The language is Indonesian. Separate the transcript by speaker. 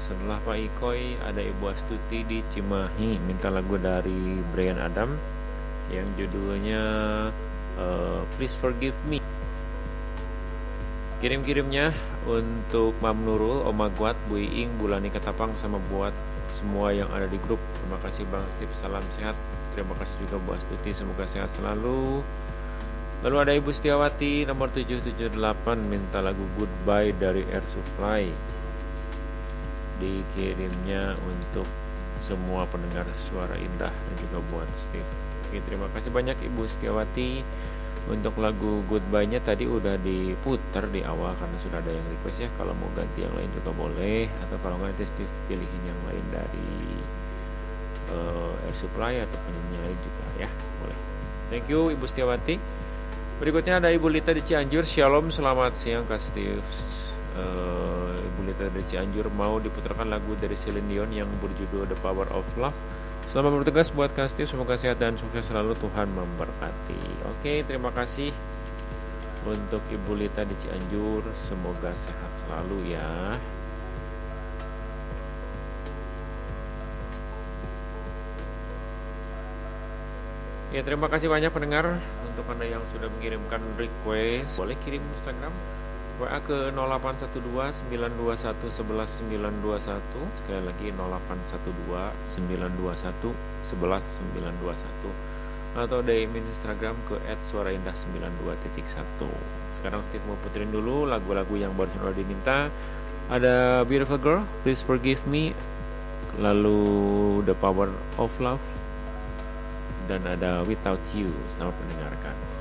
Speaker 1: Setelah Pak Ikoy ada Ibu Astuti di Cimahi minta lagu dari Bryan Adam yang judulnya Please Forgive Me. Kirim-kirimnya untuk Mam Nurul, Om Magwat, Bu Iing, Bulani Ketapang, sama buat semua yang ada di grup. Terima kasih Bang Steve, salam sehat. Terima kasih juga Bu Astuti, semoga sehat selalu. Lalu ada Ibu Setiawati nomor 778 minta lagu Goodbye dari Air Supply. Dikirimnya untuk semua pendengar Suara Indah dan juga buat Steve. Oke, terima kasih banyak Ibu Setiawati. Untuk lagu Goodbye-nya tadi udah diputar di awal karena sudah ada yang request ya. Kalau mau ganti yang lain juga boleh, atau kalau nggak nanti Steve pilihin yang lain dari Air Supply atau penyanyi lain juga ya, boleh. Thank you Ibu Setiawati. Berikutnya ada Ibu Lita di Cianjur. Shalom, selamat siang Kak Steve. Ibu Lita dari Cianjur mau diputarkan lagu dari Celine Dion yang berjudul The Power of Love. Selamat bertugas buat Kak Steve, semoga sehat dan sukses selalu, Tuhan memberkati. Oke, terima kasih untuk Ibu Lita di Cianjur, semoga sehat selalu ya. Ya, terima kasih banyak pendengar. Untuk Anda yang sudah mengirimkan request, boleh kirim Instagram WA ke 0812 921 11 921. Sekali lagi 0812 921 11 921, atau DM Instagram ke @suaraindah92.1. Sekarang Steve mau puterin dulu lagu-lagu yang baru sudah diminta. Ada Beautiful Girl, Please Forgive Me, lalu The Power of Love, dan ada Without You. Selamat mendengarkan.